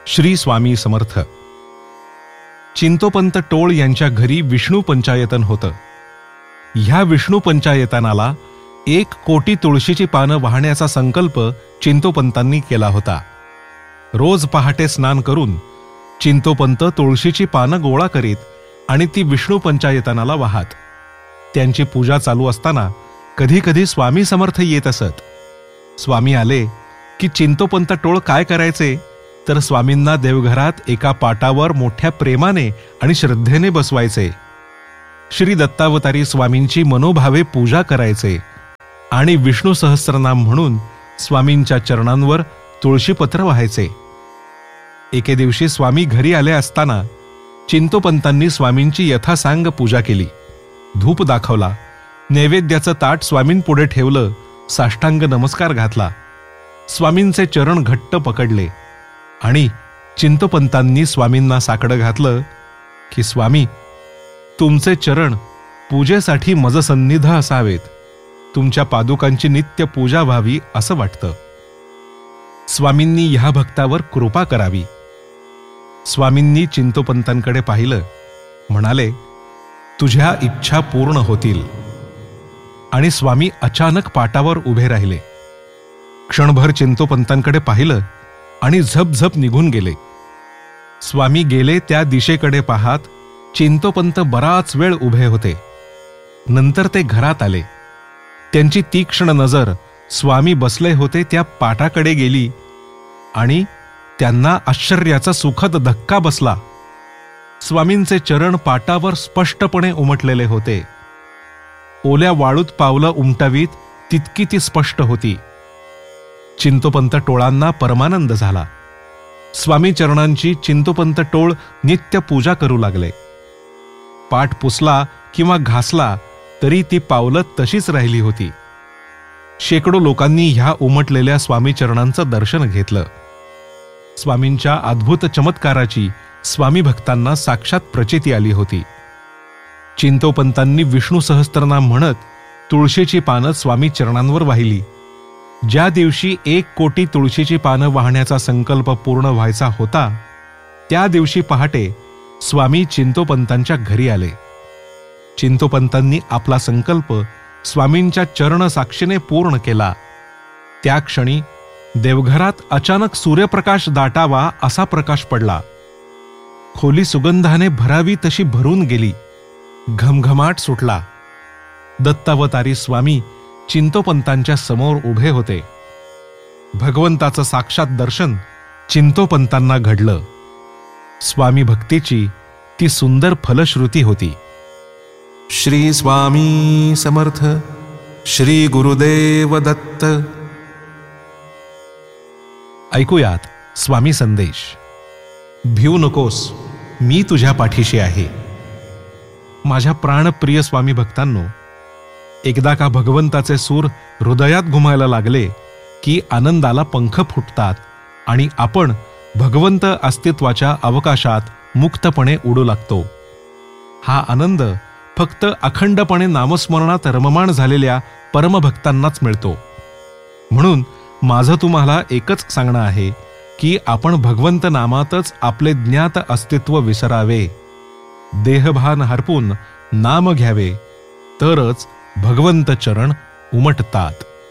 श्री स्वामी समर्थ. चिंतोपंत टोळ यांच्या घरी विष्णू पंचायतन होतं. ह्या विष्णू पंचायतनाला 1 कोटी तुळशीची पानं वाहण्याचा संकल्प चिंतोपंतांनी केला होता. रोज पहाटे स्नान करून चिंतोपंत तुळशीची पानं गोळा करीत आणि ती विष्णू पंचायतनाला वाहत. त्यांची पूजा चालू असताना कधी कधी स्वामी समर्थ येत असत. स्वामी आले की चिंतोपंत टोळ काय करायचे तर स्वामींना देवघरात एका पाटावर मोठ्या प्रेमाने आणि श्रद्धेने बसवायचे. श्री दत्तावतारी स्वामींची मनोभावे पूजा करायचे आणि विष्णू सहस्त्रनाम म्हणून स्वामींच्या चरणांवर तुळशीपत्र वाहायचे. एके दिवशी स्वामी घरी आले असताना चिंतोपंतांनी स्वामींची यथासांग पूजा केली. धूप दाखवला, नैवेद्याचं ताट स्वामींपुढे ठेवलं, साष्टांग नमस्कार घातला. स्वामींचे चरण घट्ट पकडले आणि चिंतोपंतांनी स्वामींना साकडं घातलं की स्वामी, तुमचे चरण पूजेसाठी मजसन्निध असावेत. तुमच्या पादुकांची नित्य पूजा व्हावी असं वाटतं. स्वामींनी ह्या भक्तावर कृपा करावी. स्वामींनी चिंतोपंतांकडे पाहिलं, म्हणाले, तुझ्या इच्छा पूर्ण होतील. आणि स्वामी अचानक पाटावर उभे राहिले. क्षणभर चिंतोपंतांकडे पाहिलं आणि झपझप निघून गेले. स्वामी गेले त्या दिशेकडे पाहत चिंतोपंत बराच वेळ उभे होते. नंतर ते घरात आले. त्यांची तीक्ष्ण नजर स्वामी बसले होते त्या पाटाकडे गेली आणि त्यांना आश्चर्याचा सुखद धक्का बसला. स्वामींचे चरण पाटावर स्पष्टपणे उमटलेले होते. ओल्या वाळूत पावलं उमटवीत तितकी ती स्पष्ट होती. चिंतोपंत टोळांना परमानंद झाला. स्वामी चरणांची चिंतोपंत टोळ नित्य पूजा करू लागले. पाठ पुसला किंवा घासला तरी ती पावलं तशीच राहिली होती. शेकडो लोकांनी ह्या उमटलेल्या स्वामी चरणांचं दर्शन घेतलं. स्वामींच्या अद्भुत चमत्काराची स्वामी भक्तांना साक्षात प्रचिती आली होती. चिंतोपंतांनी विष्णू सहस्त्रनाम म्हणत तुळशीची पानं स्वामी चरणांवर वाहिली. ज्या दिवशी 1 कोटी तुळशीची पानं वाहण्याचा संकल्प पूर्ण व्हायचा होता त्या दिवशी पहाटे स्वामी चिंतोपंतांच्या घरी आले. चिंतोपंतांनी आपला संकल्प स्वामींच्या चरण साक्षीने पूर्ण केला. त्या क्षणी देवघरात अचानक सूर्यप्रकाश दाटावा असा प्रकाश पडला. खोली सुगंधाने भरावी तशी भरून गेली. घमघमाट सुटला. दत्तावतारी स्वामी चिंतोपंतांच्या समोर उभे होते. भगवंताचं साक्षात दर्शन चिंतोपंतांना घडलं. स्वामी भक्तीची ती सुंदर फलश्रुती होती. श्री स्वामी समर्थ. श्री गुरुदेव दत्त. ऐकूयात स्वामी संदेश. भिवू नकोस, मी तुझ्या पाठीशी आहे. माझ्या प्राणप्रिय स्वामी भक्तांनो, एकदा का भगवंताचे सूर हृदयात घुमायला लागले की आनंदाला पंख फुटतात आणि आपण भगवंत अस्तित्वाच्या अवकाशात मुक्तपणे उडू लागतो. हा आनंद फक्त अखंडपणे नामस्मरणात रममाण झालेल्या परमभक्तांनाच मिळतो. म्हणून माझं तुम्हाला एकच सांगणं आहे की आपण भगवंत नामातच आपले ज्ञात अस्तित्व विसरावे. देहभान हरपून नाम घ्यावे, तरच भगवंत चरण उमटतात.